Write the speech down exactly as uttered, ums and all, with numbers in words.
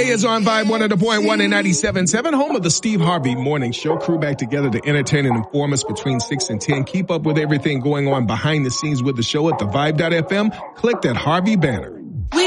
is on Vibe one hundred point one and ninety-seven point seven, home of the Steve Harvey Morning Show. Crew back together to entertain and inform us between six and ten. Keep up with everything going on behind the scenes with the show at the vibe dot f m. Click that Harvey banner.